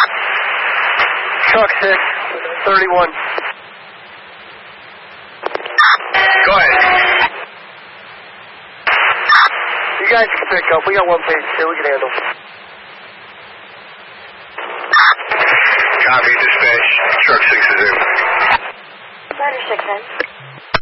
Truck 6, 31. Go ahead. You guys can pick up. We got one page 2. We can handle. Copy, dispatch. Truck 6 is in. Rider 6 in.